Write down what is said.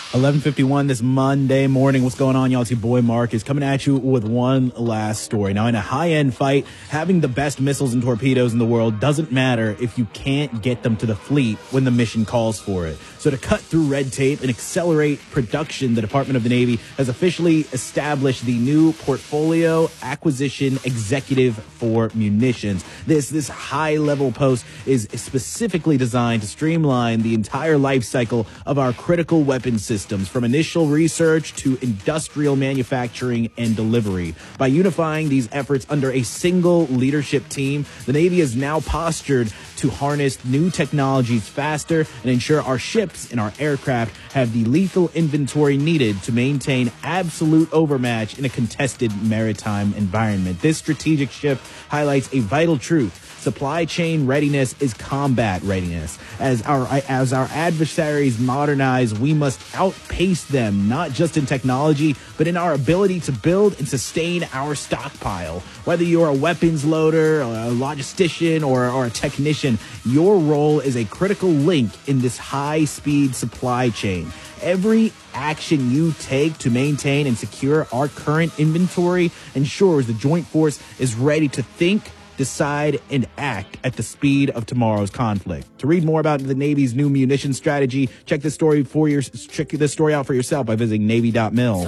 11:51 this Monday morning. What's going on, y'all? It's your boy Mark is coming at you with one last story. Now, in a high-end fight, having the best missiles and torpedoes in the world doesn't matter if you can't get them to the fleet when the mission calls for it. So to cut through red tape and accelerate production, the Department of the Navy has officially established the new Portfolio Acquisition Executive for Munitions. This high-level post is specifically designed to streamline the entire life cycle of our critical weapon systems, from initial research to industrial manufacturing and delivery. By unifying these efforts under a single leadership team, the Navy is now postured to harness new technologies faster and ensure our ships and our aircraft have the lethal inventory needed to maintain absolute overmatch in a contested maritime environment. This strategic shift highlights a vital truth. Supply chain readiness is combat readiness. As our adversaries modernize, we must outpace them, not just in technology, but in our ability to build and sustain our stockpile. Whether you're a weapons loader, a logistician, or a technician, your role is a critical link in this high-speed supply chain. Every action you take to maintain and secure our current inventory ensures the Joint Force is ready to think, decide, and act at the speed of tomorrow's conflict. To read more about the Navy's new munitions strategy, check this story out for yourself by visiting Navy.mil.